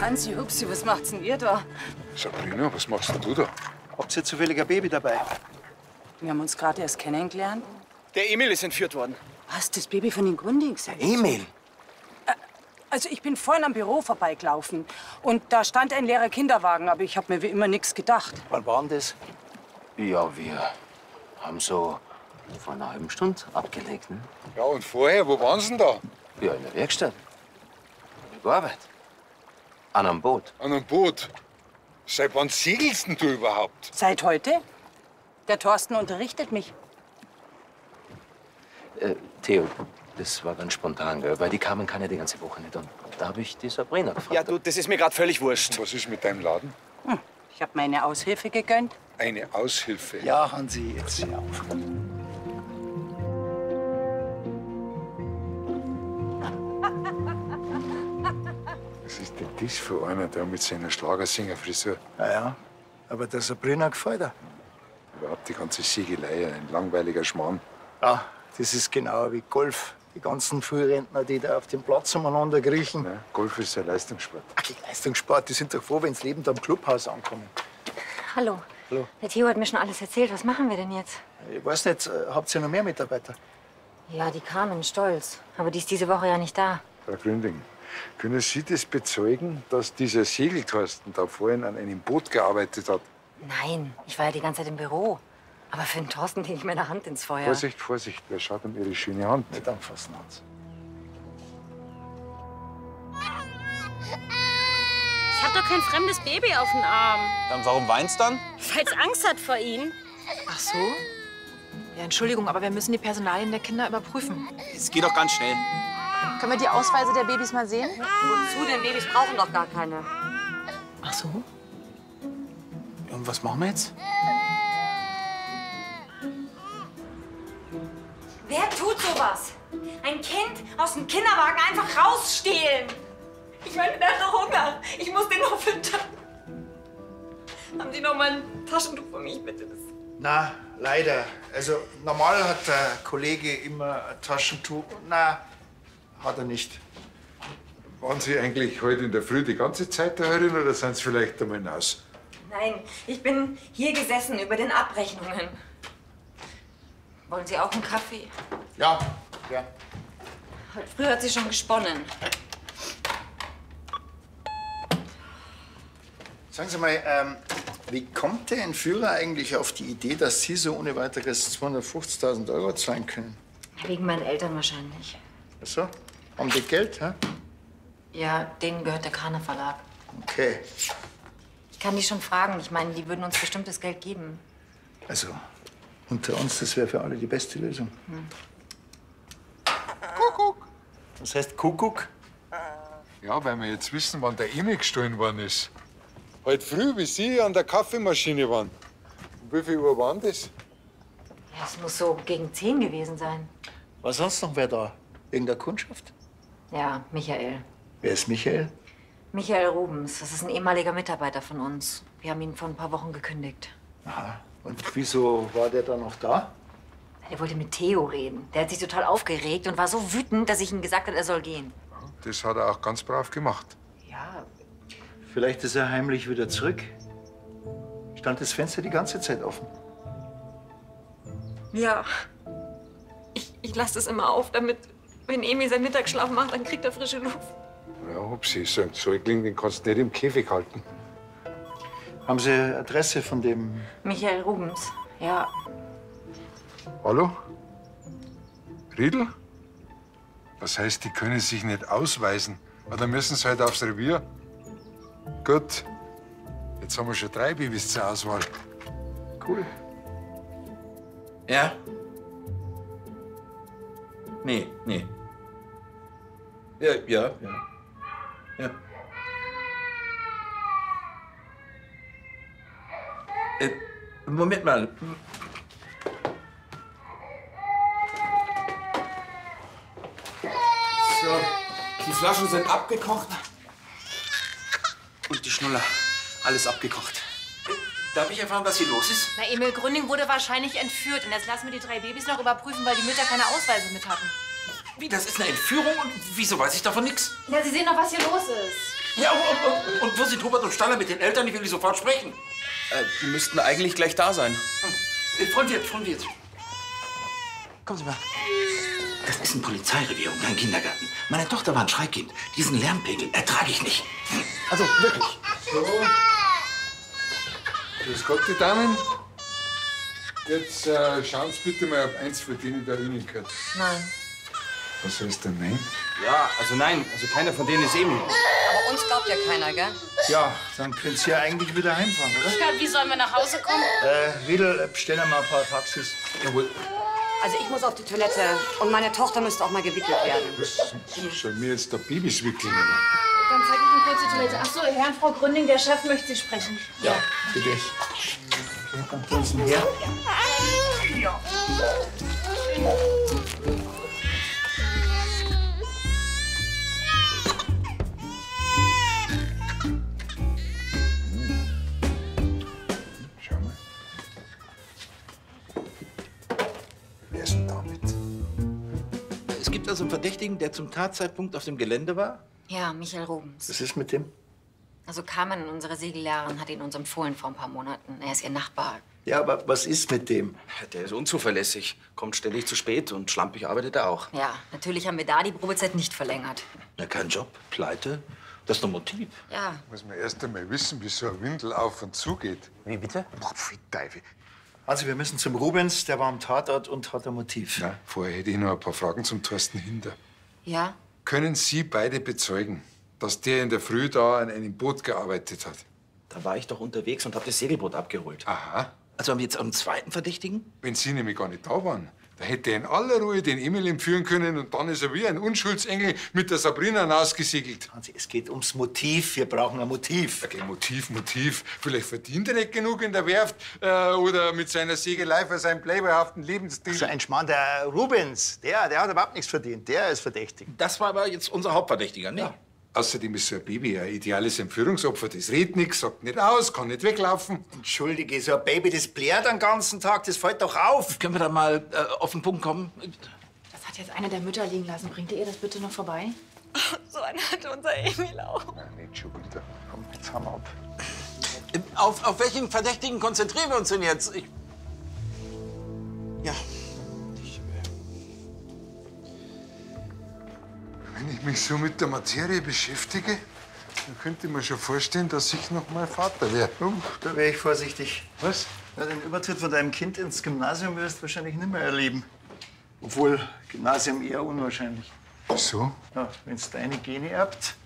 Hansi, Hupsi, was macht's denn ihr da? Sabrina, was machst denn du da? Habt ihr zufällig ein Baby dabei? Wir haben uns gerade erst kennengelernt. Der Emil ist entführt worden. Was, das Baby von den Grundings? Emil? Also ich bin vorhin am Büro vorbeigelaufen und da stand ein leerer Kinderwagen, aber ich habe mir wie immer nichts gedacht. Wann war denn das? Ja, wir haben so vor einer halben Stunde abgelegt, ne? Ja, und vorher, wo waren Sie denn da? Ja, in der Werkstatt. Bei der Arbeit. An einem Boot. An einem Boot. Seit wann segelst denn du überhaupt? Seit heute? Der Thorsten unterrichtet mich. Theo, das war ganz spontan, gell? Weil die Carmen kann ja die ganze Woche nicht. Und da habe ich die Sabrina gefragt. Ja, du, das ist mir gerade völlig wurscht. Was ist mit deinem Laden? Ich habe meine Aushilfe gegönnt. Eine Aushilfe. Ja, Hansi, jetzt hör auf. Was ist denn das für einer da mit seiner Schlagersingerfrisur? Ja, aber der Sabrina gefällt er. Überhaupt die ganze Segelei, ein langweiliger Schmarrn. Ja, das ist genau wie Golf. Die ganzen Frührentner, die da auf dem Platz umeinander kriechen. Ja, Golf ist ein Leistungssport. Ach, die Leistungssport, die sind doch froh, wenn sie lebend am Clubhaus ankommen. Hallo. Hallo. Der Theo hat mir schon alles erzählt. Was machen wir denn jetzt? Ich weiß nicht, habt ihr noch mehr Mitarbeiter? Ja, die Carmen, stolz. Aber die ist diese Woche ja nicht da. Frau Gründing, können Sie das bezeugen, dass dieser Segelthorsten da vorhin an einem Boot gearbeitet hat? Nein, ich war ja die ganze Zeit im Büro. Aber für den Thorsten lege ich meine Hand ins Feuer. Vorsicht, Vorsicht, wer schaut um Ihre schöne Hand? Nicht anfassen, Hans. Ich hab doch kein fremdes Baby auf dem Arm. Dann warum weinst dann? Weil's Angst hat vor ihm. Ach so? Ja, Entschuldigung, aber wir müssen die Personalien der Kinder überprüfen. Es geht doch ganz schnell. Können wir die Ausweise der Babys mal sehen? Wozu denn? Babys brauchen doch gar keine. Ach so? Und was machen wir jetzt? Wer tut sowas? Ein Kind aus dem Kinderwagen einfach rausstehlen. Ich meine, der hat noch Hunger. Ich muss den noch füttern. Haben Sie noch mal ein Taschentuch für mich, bitte? Na, leider. Also normal hat der Kollege immer ein Taschentuch. Na, hat er nicht. Waren Sie eigentlich heute in der Früh die ganze Zeit da herin oder sind Sie vielleicht einmal hinaus? Nein, ich bin hier gesessen über den Abrechnungen. Wollen Sie auch einen Kaffee? Ja, ja. Heute früh hat sie schon gesponnen. Sagen Sie mal, wie kommt der Entführer eigentlich auf die Idee, dass Sie so ohne weiteres 250.000 € zahlen können? Wegen meinen Eltern wahrscheinlich. Ach so? Haben die Geld, hä? Ja, denen gehört der Kahner Verlag. Okay. Ich kann die schon fragen. Ich meine, die würden uns bestimmt das Geld geben. Also, unter uns, das wäre für alle die beste Lösung. Kuckuck. Was heißt Kuckuck? Ja, weil wir jetzt wissen, wann der Emil gestohlen worden ist. Heute früh, wie Sie an der Kaffeemaschine waren. Um wie viel Uhr waren das? Ja, es muss so gegen 10 gewesen sein. War sonst noch wer da? Irgendeine Kundschaft? Ja, Michael. Wer ist Michael? Michael Rubens. Das ist ein ehemaliger Mitarbeiter von uns. Wir haben ihn vor ein paar Wochen gekündigt. Aha. Und wieso war der da noch da? Er wollte mit Theo reden. Der hat sich total aufgeregt und war so wütend, dass ich ihm gesagt habe, er soll gehen. Das hat er auch ganz brav gemacht. Ja, Vielleicht ist er heimlich wieder zurück. Stand das Fenster die ganze Zeit offen? Ja. Ich lasse das immer auf, damit, wenn Emil seinen Mittagsschlaf macht, dann kriegt er frische Luft. Ja, Hupsi, so ein Säugling, den kannst du nicht im Käfig halten. Haben Sie Adresse von dem? Michael Rubens. Ja, Hallo? Riedl? Das heißt, die können sich nicht ausweisen. Aber dann müssen sie halt aufs Revier. Gut. Jetzt haben wir schon 3 Babys zur Auswahl. Cool. Ja? Nee. Ja. Moment mal. So, die Flaschen sind abgekocht. Und die Schnuller. Alles abgekocht. Darf ich erfahren, was hier los ist? Na, Emil Gründing wurde wahrscheinlich entführt. Und jetzt lassen wir die 3 Babys noch überprüfen, weil die Mütter keine Ausweise mit hatten. Wie, das ist eine Entführung? Und wieso weiß ich davon nichts? Ja, Sie sehen doch, was hier los ist. Ja, und wo sind Hubert und Staller mit den Eltern? Ich will die sofort sprechen. Die müssten eigentlich gleich da sein. Freund Wirt. Kommen Sie mal. Das ist ein Polizeirevier und kein Kindergarten. Meine Tochter war ein Schreikind. Diesen Lärmpegel ertrage ich nicht. Also wirklich. So. Grüß Gott, die Damen. Jetzt schauen Sie bitte mal, ob eins von denen da Ihnen gehört. Nein. Was heißt denn nein? Ja, also nein. Also keiner von denen ist Emil. Aber uns glaubt ja keiner, gell? Ja, dann könnt ihr ja eigentlich wieder heimfahren, oder? Ja, wie sollen wir nach Hause kommen? Riedel, bestell mal ein paar Taxis. Jawohl. Also ich muss auf die Toilette und meine Tochter müsste auch mal gewickelt werden. Was soll mir jetzt da Babys wickeln? Dann zeige ich Ihnen kurz die Toilette. Ach so, Herr und Frau Gründing, der Chef möchte Sie sprechen. Ja, bitte. Kommt uns her. Ja. Schau mal. Wer ist denn damit? Es gibt also einen Verdächtigen, der zum Tatzeitpunkt auf dem Gelände war? Ja, Michael Rubens. Was ist mit dem? Also Carmen, unsere Segellehrerin, hat ihn uns empfohlen vor ein paar Monaten. Er ist ihr Nachbar. Ja, aber was ist mit dem? Der ist unzuverlässig, kommt ständig zu spät und schlampig arbeitet er auch. Ja, natürlich haben wir da die Probezeit nicht verlängert. Na, kein Job, Pleite. Das ist doch Motiv. Ja. Muss man erst einmal wissen, wie so ein Windel auf und zu geht. Wie bitte? Boah, pfui, Teufel. Also, wir müssen zum Rubens, der war am Tatort und hat ein Motiv. Na, vorher hätte ich noch ein paar Fragen zum Thorsten Hinder. Ja? Können Sie beide bezeugen, dass der in der Früh da an einem Boot gearbeitet hat? Da war ich doch unterwegs und habe das Segelboot abgeholt. Aha. Also haben wir jetzt einen zweiten Verdächtigen? Wenn Sie nämlich gar nicht da waren, da hätte er in aller Ruhe den Emil entführen können und dann ist er wie ein Unschuldsengel mit der Sabrina hinausgesegelt. Hansi, es geht ums Motiv. Wir brauchen ein Motiv. Okay, Motiv. Vielleicht verdient er nicht genug in der Werft oder mit seiner Segelei für seinen playboyhaften Lebensstil. So ein Schmarrn, der Rubens, der hat überhaupt nichts verdient. Der ist verdächtig. Das war aber jetzt unser Hauptverdächtiger, ne? Ja. Außerdem ist so ein Baby ein ideales Entführungsopfer. Das redet nichts, sagt nicht aus, kann nicht weglaufen. Entschuldige, so ein Baby, das blärt den ganzen Tag, das fällt doch auf. Können wir da mal auf den Punkt kommen? Das hat jetzt eine der Mütter liegen lassen. Bringt ihr das bitte noch vorbei? So eine hat unser Emil auch. Nein, nicht schon wieder. Komm, jetzt haben wir ab. Auf welchen Verdächtigen konzentrieren wir uns denn jetzt? Wenn ich mich so mit der Materie beschäftige, dann könnte ich mir schon vorstellen, dass ich noch mal Vater werde. Da wäre ich vorsichtig. Was? Ja, den Übertritt von deinem Kind ins Gymnasium wirst du wahrscheinlich nicht mehr erleben. Obwohl, Gymnasium eher unwahrscheinlich. Wieso? Ja, wenn es deine Gene erbt,